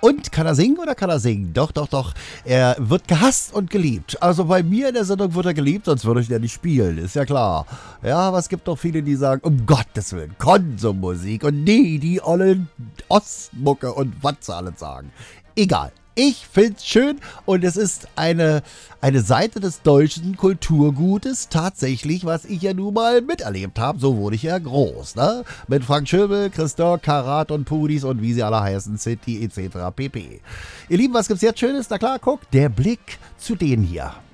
Und kann er singen oder kann er singen? Doch, doch, doch. Er wird gehasst und geliebt. Also bei mir in der Sendung wird er geliebt, sonst würde ich ihn ja nicht spielen, ist ja klar. Ja, aber es gibt doch viele, die sagen, um Gottes Willen, Konsummusik und nee, die olle Ostmucke und was sie alle sagen. Egal. Ich find's schön und es ist eine Seite des deutschen Kulturgutes tatsächlich, was ich ja nun mal miterlebt habe. So wurde ich ja groß, ne? Mit Frank Schöbel, Christoph, Karat und Pudis und wie sie alle heißen, City etc. pp. Ihr Lieben, was gibt's jetzt Schönes? Na klar, guck, der Blick zu denen hier.